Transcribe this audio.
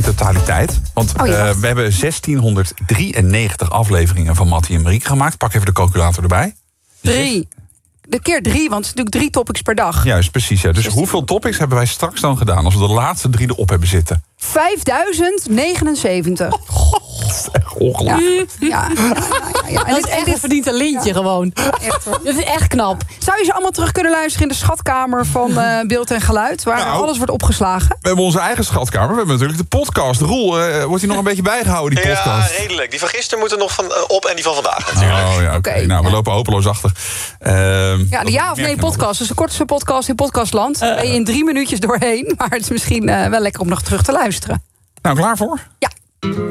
totaliteit. Want we hebben 1693 afleveringen van Mattie en Marieke gemaakt. Pak even de calculator erbij. 3. De keer 3, want het is natuurlijk 3 topics per dag. Juist, precies. Ja. Dus hoeveel topics hebben wij straks dan gedaan... als we de laatste 3 erop hebben zitten? 5079. God, echt ongelooflijk. Ja. En dit verdient een lintje gewoon. Echt, hoor. Dat is echt knap. Zou je ze allemaal terug kunnen luisteren in de schatkamer van Beeld en Geluid... waar alles wordt opgeslagen? We hebben onze eigen schatkamer. We hebben natuurlijk de podcast. Roel, wordt die nog een beetje bijgehouden, die podcast? Ja, redelijk. Die van gisteren moet er nog van op en die van vandaag natuurlijk. Oh ja, oké. Nou, we lopen hopeloos achter. De ja of nee podcast. Dus de kortste podcast in podcastland. Daar ben je in 3 minuutjes doorheen. Maar het is misschien wel lekker om nog terug te luisteren. Nou, klaar voor? Ja.